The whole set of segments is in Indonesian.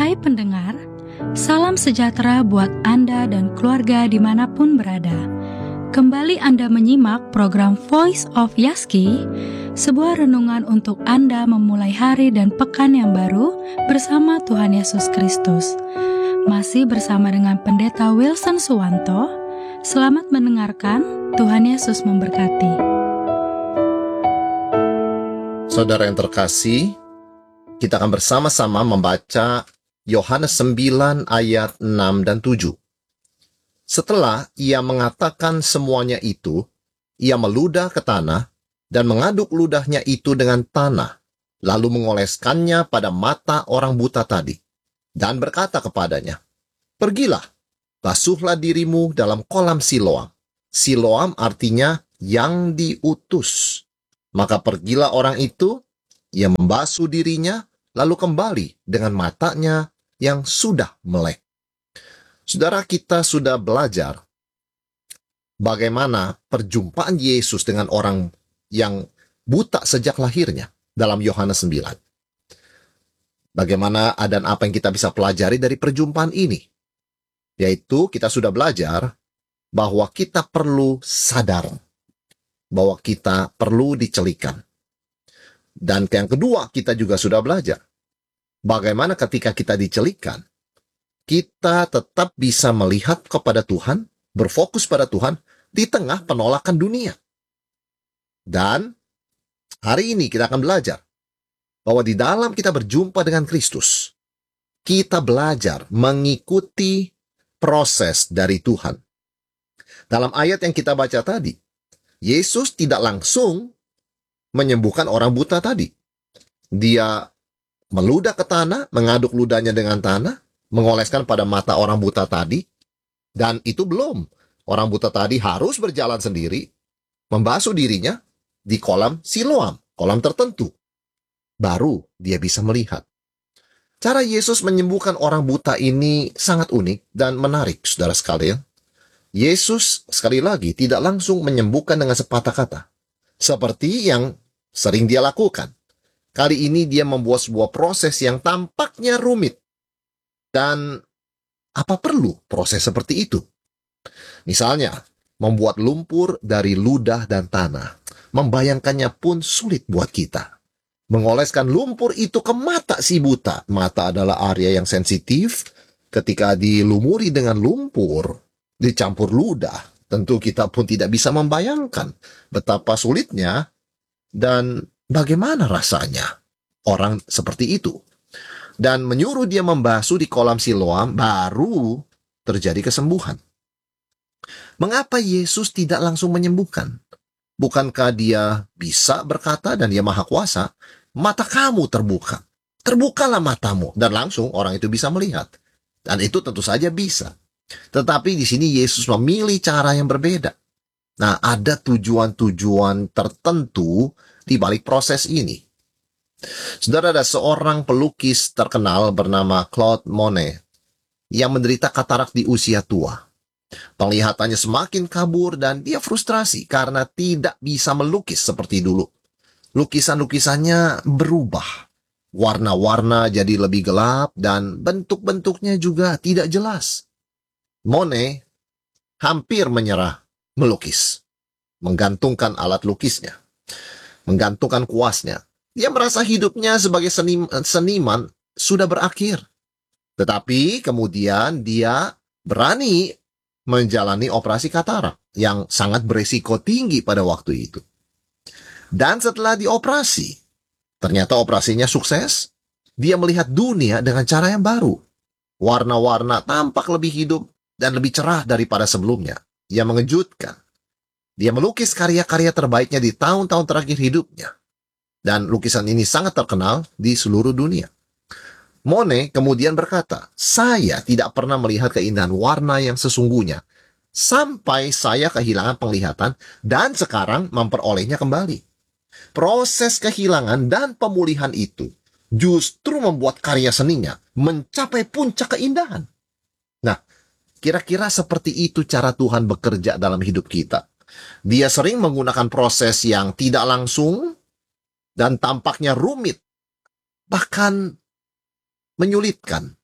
Hai pendengar, salam sejahtera buat Anda dan keluarga dimanapun berada. Kembali Anda menyimak program Voice of Yaski, sebuah renungan untuk Anda memulai hari dan pekan yang baru bersama Tuhan Yesus Kristus. Masih bersama dengan Pendeta Wilson Suwanto. Selamat mendengarkan, Tuhan Yesus memberkati. Saudara yang terkasih, kita akan bersama-sama membaca Yohanes 9 ayat 6 dan 7. Setelah ia mengatakan semuanya itu, ia meludah ke tanah dan mengaduk ludahnya itu dengan tanah, lalu mengoleskannya pada mata orang buta tadi, dan berkata kepadanya, "Pergilah, basuhlah dirimu dalam kolam Siloam." Siloam artinya yang diutus. Maka pergilah orang itu, ia membasuh dirinya, lalu kembali dengan matanya yang sudah melek. Saudara, kita sudah belajar bagaimana perjumpaan Yesus dengan orang yang buta sejak lahirnya dalam Yohanes 9. Bagaimana dan apa yang kita bisa pelajari dari perjumpaan ini? Yaitu kita sudah belajar bahwa kita perlu sadar, bahwa kita perlu dicelikan. Dan yang kedua, kita juga sudah belajar bagaimana ketika kita dicelikan, kita tetap bisa melihat kepada Tuhan, berfokus pada Tuhan di tengah penolakan dunia. Dan hari ini kita akan belajar bahwa di dalam kita berjumpa dengan Kristus, kita belajar mengikuti proses dari Tuhan. Dalam ayat yang kita baca tadi, Yesus tidak langsung menyembuhkan orang buta tadi. Dia meludah ke tanah, mengaduk ludahnya dengan tanah, mengoleskan pada mata orang buta tadi, dan itu belum. Orang buta tadi harus berjalan sendiri, membasuh dirinya di kolam Siloam, kolam tertentu. Baru dia bisa melihat. Cara Yesus menyembuhkan orang buta ini sangat unik dan menarik, saudara sekalian. Yesus sekali lagi tidak langsung menyembuhkan dengan sepatah kata, seperti yang sering dia lakukan. Kali ini dia membuat sebuah proses yang tampaknya rumit. Dan apa perlu proses seperti itu? Misalnya, membuat lumpur dari ludah dan tanah. Membayangkannya pun sulit buat kita. Mengoleskan lumpur itu ke mata si buta. Mata adalah area yang sensitif. Ketika dilumuri dengan lumpur, dicampur ludah, tentu kita pun tidak bisa membayangkan betapa sulitnya dan bagaimana rasanya orang seperti itu. Dan menyuruh dia membasuh di kolam Siloam, baru terjadi kesembuhan. Mengapa Yesus tidak langsung menyembuhkan? Bukankah dia bisa berkata dan dia maha kuasa, "Mata kamu terbuka. Terbukalah matamu." Dan langsung orang itu bisa melihat. Dan itu tentu saja bisa. Tetapi di sini Yesus memilih cara yang berbeda. Nah, ada tujuan-tujuan tertentu di balik proses ini. Saudara, ada seorang pelukis terkenal bernama Claude Monet yang menderita katarak di usia tua. Penglihatannya semakin kabur dan dia frustrasi karena tidak bisa melukis seperti dulu. Lukisan-lukisannya berubah. Warna-warna jadi lebih gelap dan bentuk-bentuknya juga tidak jelas. Monet hampir menyerah melukis, menggantungkan alat lukisnya, menggantungkan kuasnya. Dia merasa hidupnya sebagai seniman sudah berakhir. Tetapi kemudian dia berani menjalani operasi katarak yang sangat berisiko tinggi pada waktu itu. Dan setelah dioperasi, ternyata operasinya sukses. Dia melihat dunia dengan cara yang baru. Warna-warna tampak lebih hidup dan lebih cerah daripada sebelumnya. Dia mengejutkan. Dia melukis karya-karya terbaiknya di tahun-tahun terakhir hidupnya. Dan lukisan ini sangat terkenal di seluruh dunia. Monet kemudian berkata, "Saya tidak pernah melihat keindahan warna yang sesungguhnya, sampai saya kehilangan penglihatan dan sekarang memperolehnya kembali." Proses kehilangan dan pemulihan itu justru membuat karya seninya mencapai puncak keindahan. Nah, kira-kira seperti itu cara Tuhan bekerja dalam hidup kita. Dia sering menggunakan proses yang tidak langsung dan tampaknya rumit, bahkan menyulitkan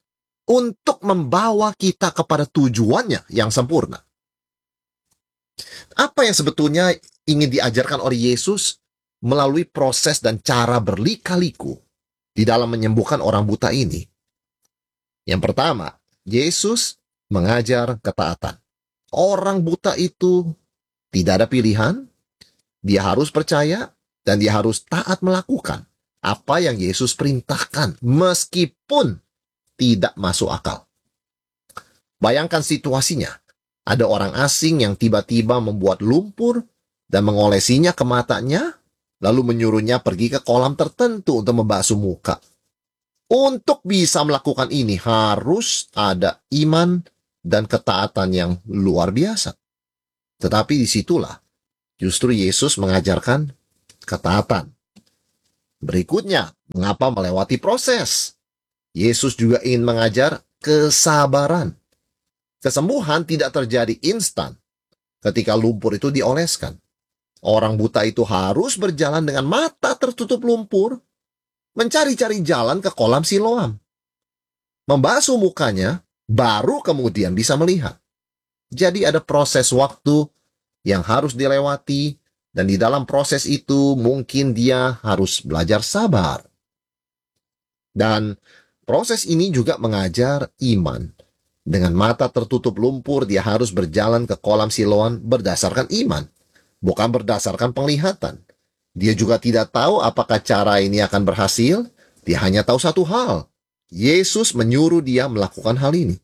untuk membawa kita kepada tujuannya yang sempurna. Apa yang sebetulnya ingin diajarkan oleh Yesus melalui proses dan cara berlika-liku di dalam menyembuhkan orang buta ini? Yang pertama, Yesus mengajar ketaatan. Orang buta itu tidak ada pilihan, dia harus percaya, dan dia harus taat melakukan apa yang Yesus perintahkan, meskipun tidak masuk akal. Bayangkan situasinya, ada orang asing yang tiba-tiba membuat lumpur dan mengolesinya ke matanya, lalu menyuruhnya pergi ke kolam tertentu untuk membasuh muka. Untuk bisa melakukan ini harus ada iman dan ketaatan yang luar biasa. Tetapi disitulah justru Yesus mengajarkan ketaatan. Berikutnya, mengapa melewati proses? Yesus juga ingin mengajar kesabaran. Kesembuhan tidak terjadi instan ketika lumpur itu dioleskan. Orang buta itu harus berjalan dengan mata tertutup lumpur, mencari-cari jalan ke kolam Siloam. Membasuh mukanya, baru kemudian bisa melihat. Jadi ada proses waktu yang harus dilewati, dan di dalam proses itu mungkin dia harus belajar sabar. Dan proses ini juga mengajar iman. Dengan mata tertutup lumpur, dia harus berjalan ke kolam Siloam berdasarkan iman, bukan berdasarkan penglihatan. Dia juga tidak tahu apakah cara ini akan berhasil. Dia hanya tahu satu hal. Yesus menyuruh dia melakukan hal ini.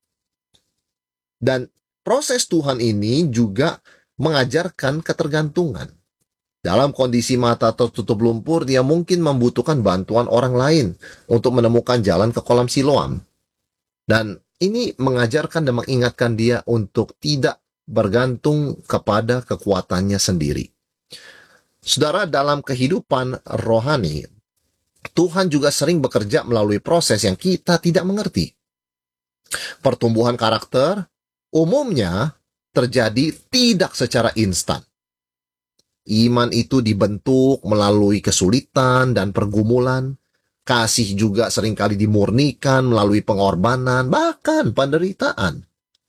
Dan proses Tuhan ini juga mengajarkan ketergantungan. Dalam kondisi mata tertutup lumpur, dia mungkin membutuhkan bantuan orang lain untuk menemukan jalan ke kolam Siloam. Dan ini mengajarkan dan mengingatkan dia untuk tidak bergantung kepada kekuatannya sendiri. Saudara, dalam kehidupan rohani, Tuhan juga sering bekerja melalui proses yang kita tidak mengerti. Pertumbuhan karakter umumnya terjadi tidak secara instan. Iman itu dibentuk melalui kesulitan dan pergumulan. Kasih juga seringkali dimurnikan melalui pengorbanan, bahkan penderitaan.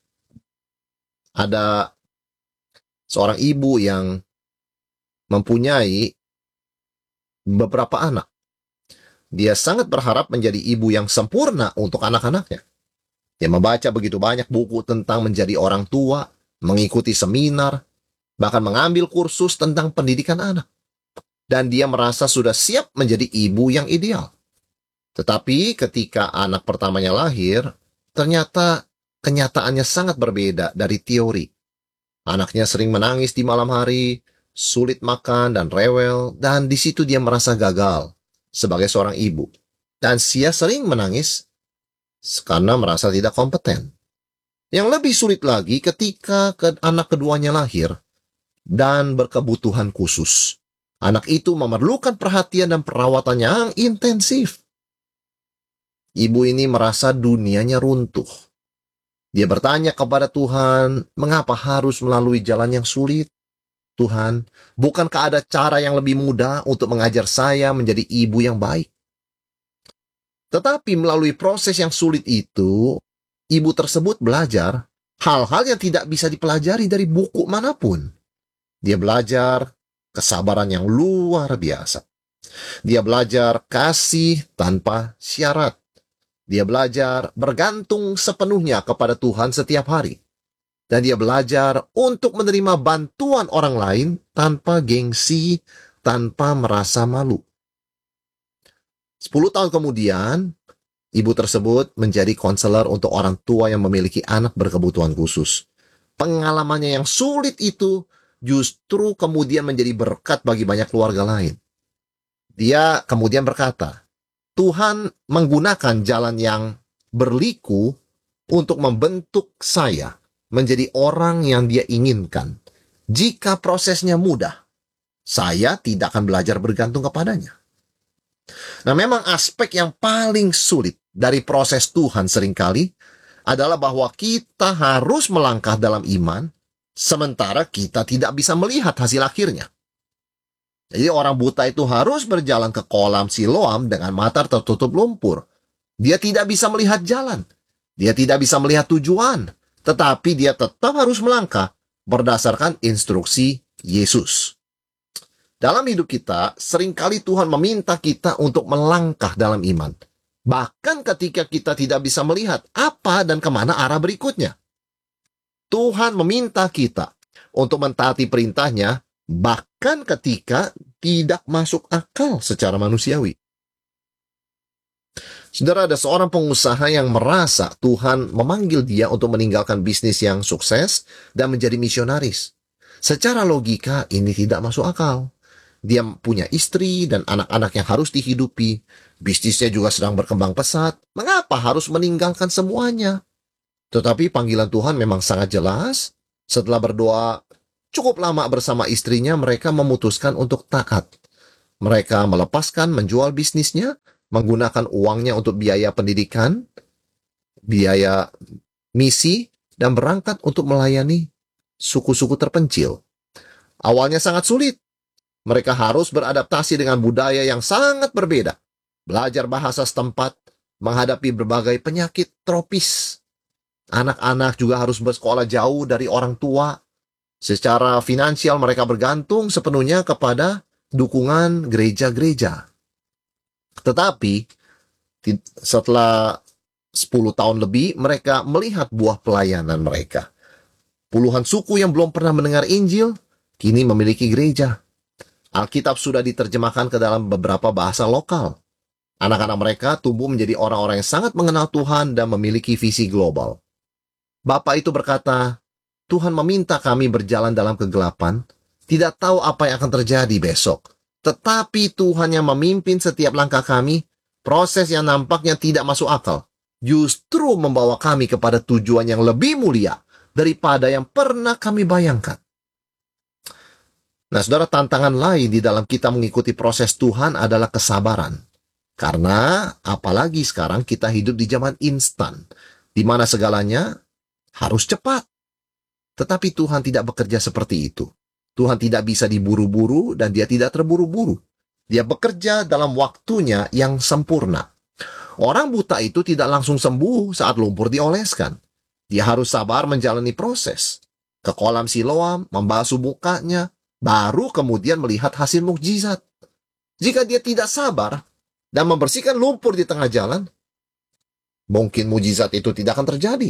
Ada seorang ibu yang mempunyai beberapa anak. Dia sangat berharap menjadi ibu yang sempurna untuk anak-anaknya. Dia membaca begitu banyak buku tentang menjadi orang tua, mengikuti seminar, bahkan mengambil kursus tentang pendidikan anak. Dan dia merasa sudah siap menjadi ibu yang ideal. Tetapi ketika anak pertamanya lahir, ternyata kenyataannya sangat berbeda dari teori. Anaknya sering menangis di malam hari, sulit makan dan rewel, dan di situ dia merasa gagal sebagai seorang ibu. Dan dia sering menangis karena merasa tidak kompeten. Yang lebih sulit lagi ketika anak keduanya lahir dan berkebutuhan khusus. Anak itu memerlukan perhatian dan perawatan yang intensif. Ibu ini merasa dunianya runtuh. Dia bertanya kepada Tuhan, mengapa harus melalui jalan yang sulit? Tuhan, bukankah ada cara yang lebih mudah untuk mengajar saya menjadi ibu yang baik? Tetapi melalui proses yang sulit itu, ibu tersebut belajar hal-hal yang tidak bisa dipelajari dari buku manapun. Dia belajar kesabaran yang luar biasa. Dia belajar kasih tanpa syarat. Dia belajar bergantung sepenuhnya kepada Tuhan setiap hari. Dan dia belajar untuk menerima bantuan orang lain tanpa gengsi, tanpa merasa malu. 10 tahun kemudian, ibu tersebut menjadi konselor untuk orang tua yang memiliki anak berkebutuhan khusus. Pengalamannya yang sulit itu justru kemudian menjadi berkat bagi banyak keluarga lain. Dia kemudian berkata, Tuhan menggunakan jalan yang berliku untuk membentuk saya menjadi orang yang dia inginkan. Jika prosesnya mudah, saya tidak akan belajar bergantung kepadanya. Nah, memang aspek yang paling sulit dari proses Tuhan seringkali adalah bahwa kita harus melangkah dalam iman, sementara kita tidak bisa melihat hasil akhirnya. Jadi orang buta itu harus berjalan ke kolam Siloam dengan mata tertutup lumpur. Dia tidak bisa melihat jalan. Dia tidak bisa melihat tujuan, tetapi dia tetap harus melangkah berdasarkan instruksi Yesus. Dalam hidup kita, seringkali Tuhan meminta kita untuk melangkah dalam iman. Bahkan ketika kita tidak bisa melihat apa dan kemana arah berikutnya. Tuhan meminta kita untuk mentaati perintahnya, bahkan ketika tidak masuk akal secara manusiawi. Saudara, ada seorang pengusaha yang merasa Tuhan memanggil dia untuk meninggalkan bisnis yang sukses dan menjadi misionaris. Secara logika, ini tidak masuk akal. Dia punya istri dan anak-anak yang harus dihidupi. Bisnisnya juga sedang berkembang pesat. Mengapa harus meninggalkan semuanya? Tetapi panggilan Tuhan memang sangat jelas. Setelah berdoa cukup lama bersama istrinya, mereka memutuskan untuk taat. Mereka melepaskan menjual bisnisnya, menggunakan uangnya untuk biaya pendidikan, biaya misi, dan berangkat untuk melayani suku-suku terpencil. Awalnya sangat sulit. Mereka harus beradaptasi dengan budaya yang sangat berbeda, belajar bahasa setempat, menghadapi berbagai penyakit tropis. Anak-anak juga harus bersekolah jauh dari orang tua. Secara finansial mereka bergantung sepenuhnya kepada dukungan gereja-gereja. Tetapi setelah 10 tahun lebih, mereka melihat buah pelayanan mereka. Puluhan suku yang belum pernah mendengar Injil kini memiliki gereja. Alkitab sudah diterjemahkan ke dalam beberapa bahasa lokal. Anak-anak mereka tumbuh menjadi orang-orang yang sangat mengenal Tuhan dan memiliki visi global. Bapak itu berkata, Tuhan meminta kami berjalan dalam kegelapan, tidak tahu apa yang akan terjadi besok. Tetapi Tuhan yang memimpin setiap langkah kami, proses yang nampaknya tidak masuk akal, justru membawa kami kepada tujuan yang lebih mulia daripada yang pernah kami bayangkan. Nah, saudara, tantangan lain di dalam kita mengikuti proses Tuhan adalah kesabaran. Karena apalagi sekarang kita hidup di zaman instan, di mana segalanya harus cepat. Tetapi Tuhan tidak bekerja seperti itu. Tuhan tidak bisa diburu-buru dan dia tidak terburu-buru. Dia bekerja dalam waktunya yang sempurna. Orang buta itu tidak langsung sembuh saat lumpur dioleskan. Dia harus sabar menjalani proses. Ke kolam Siloam, membasuh mukanya, baru kemudian melihat hasil mukjizat. Jika dia tidak sabar dan membersihkan lumpur di tengah jalan, mungkin mukjizat itu tidak akan terjadi.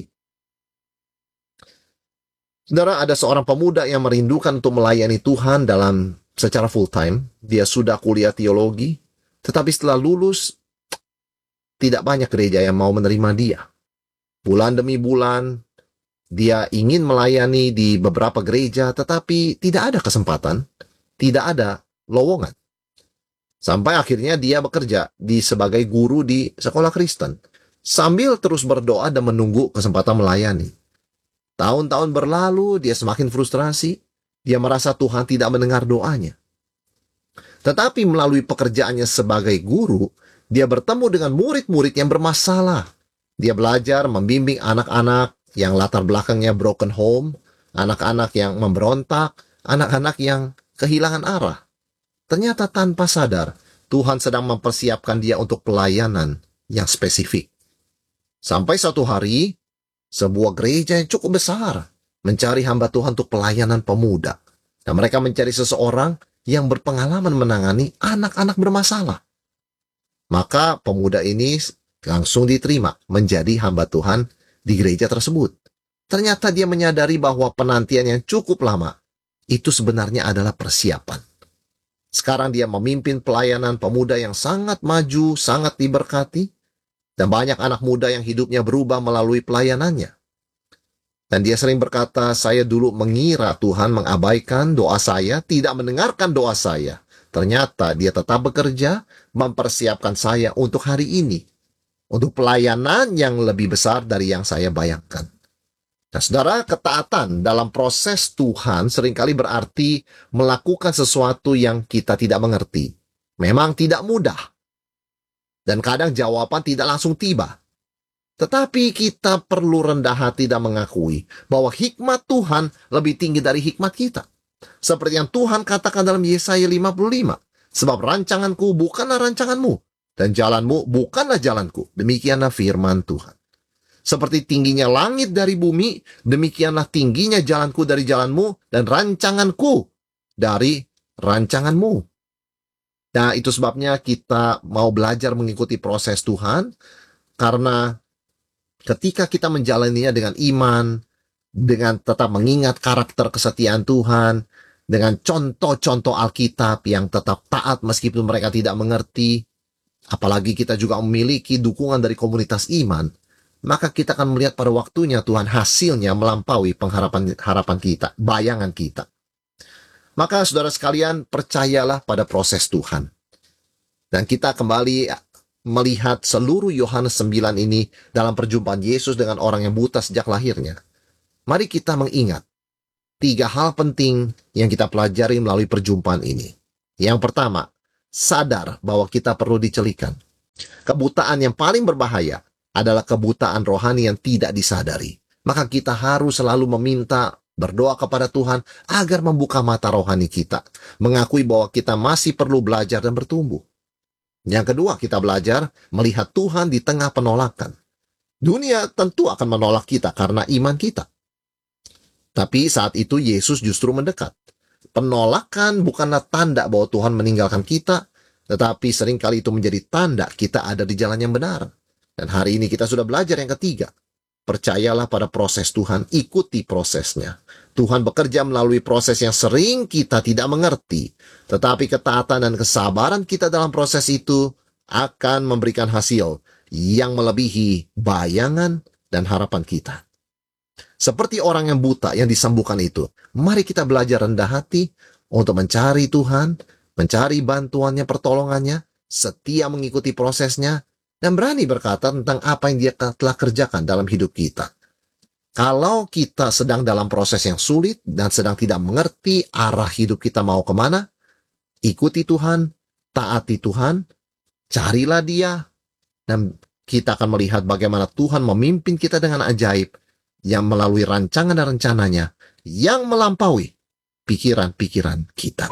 Saudara, ada seorang pemuda yang merindukan untuk melayani Tuhan secara full time. Dia sudah kuliah teologi, tetapi setelah lulus, tidak banyak gereja yang mau menerima dia. Bulan demi bulan, dia ingin melayani di beberapa gereja, tetapi tidak ada kesempatan, tidak ada lowongan. Sampai akhirnya dia bekerja sebagai guru di sekolah Kristen, sambil terus berdoa dan menunggu kesempatan melayani. Tahun-tahun berlalu, dia semakin frustrasi. Dia merasa Tuhan tidak mendengar doanya. Tetapi melalui pekerjaannya sebagai guru, dia bertemu dengan murid-murid yang bermasalah. Dia belajar membimbing anak-anak yang latar belakangnya broken home, anak-anak yang memberontak, anak-anak yang kehilangan arah. Ternyata tanpa sadar, Tuhan sedang mempersiapkan dia untuk pelayanan yang spesifik. Sampai suatu hari, sebuah gereja yang cukup besar mencari hamba Tuhan untuk pelayanan pemuda. Dan mereka mencari seseorang yang berpengalaman menangani anak-anak bermasalah. Maka pemuda ini langsung diterima menjadi hamba Tuhan di gereja tersebut. Ternyata dia menyadari bahwa penantian yang cukup lama itu sebenarnya adalah persiapan. Sekarang dia memimpin pelayanan pemuda yang sangat maju, sangat diberkati. Dan banyak anak muda yang hidupnya berubah melalui pelayanannya. Dan dia sering berkata, saya dulu mengira Tuhan mengabaikan doa saya, tidak mendengarkan doa saya. Ternyata dia tetap bekerja, mempersiapkan saya untuk hari ini. Untuk pelayanan yang lebih besar dari yang saya bayangkan. Nah, saudara, ketaatan dalam proses Tuhan seringkali berarti melakukan sesuatu yang kita tidak mengerti. Memang tidak mudah. Dan kadang jawaban tidak langsung tiba. Tetapi kita perlu rendah hati dan mengakui bahwa hikmat Tuhan lebih tinggi dari hikmat kita. Seperti yang Tuhan katakan dalam Yesaya 55. Sebab rancanganku bukanlah rancanganmu, dan jalanmu bukanlah jalanku. Demikianlah firman Tuhan. Seperti tingginya langit dari bumi, demikianlah tingginya jalanku dari jalanmu dan rancanganku dari rancanganmu. Nah, itu sebabnya kita mau belajar mengikuti proses Tuhan, karena ketika kita menjalaninya dengan iman, dengan tetap mengingat karakter kesetiaan Tuhan, dengan contoh-contoh Alkitab yang tetap taat meskipun mereka tidak mengerti, apalagi kita juga memiliki dukungan dari komunitas iman, maka kita akan melihat pada waktunya Tuhan hasilnya melampaui harapan kita, bayangan kita. Maka saudara sekalian, percayalah pada proses Tuhan. Dan kita kembali melihat seluruh Yohanes 9 ini dalam perjumpaan Yesus dengan orang yang buta sejak lahirnya. Mari kita mengingat 3 hal penting yang kita pelajari melalui perjumpaan ini. Yang pertama, sadar bahwa kita perlu dicelikan. Kebutaan yang paling berbahaya adalah kebutaan rohani yang tidak disadari. Maka kita harus selalu meminta, berdoa kepada Tuhan agar membuka mata rohani kita, mengakui bahwa kita masih perlu belajar dan bertumbuh. Yang kedua, kita belajar melihat Tuhan di tengah penolakan. Dunia tentu akan menolak kita karena iman kita. Tapi saat itu Yesus justru mendekat. Penolakan bukanlah tanda bahwa Tuhan meninggalkan kita, tetapi seringkali itu menjadi tanda kita ada di jalan yang benar. Dan hari ini kita sudah belajar yang ketiga. Percayalah pada proses Tuhan, ikuti prosesnya. Tuhan bekerja melalui proses yang sering kita tidak mengerti, tetapi ketaatan dan kesabaran kita dalam proses itu akan memberikan hasil yang melebihi bayangan dan harapan kita. Seperti orang yang buta yang disembuhkan itu, mari kita belajar rendah hati untuk mencari Tuhan, mencari bantuannya, pertolongannya, setia mengikuti prosesnya, dan berani berkata tentang apa yang Dia telah kerjakan dalam hidup kita. Kalau kita sedang dalam proses yang sulit dan sedang tidak mengerti arah hidup kita mau kemana, ikuti Tuhan, taati Tuhan, carilah Dia, dan kita akan melihat bagaimana Tuhan memimpin kita dengan ajaib yang melalui rancangan dan rencananya yang melampaui pikiran-pikiran kita.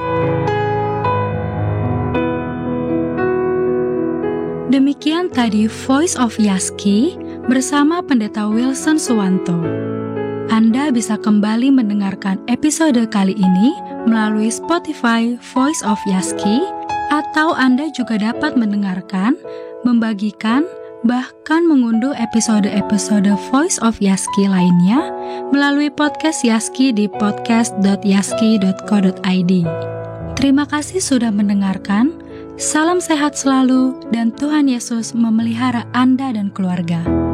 Demikian tadi Voice of Yaski bersama Pendeta Wilson Suwanto. Anda bisa kembali mendengarkan episode kali ini melalui Spotify Voice of Yaski, atau Anda juga dapat mendengarkan, membagikan, bahkan mengunduh episode-episode Voice of Yaski lainnya melalui podcast Yaski di podcast.yaski.co.id. Terima kasih sudah mendengarkan. Salam sehat selalu dan Tuhan Yesus memelihara Anda dan keluarga.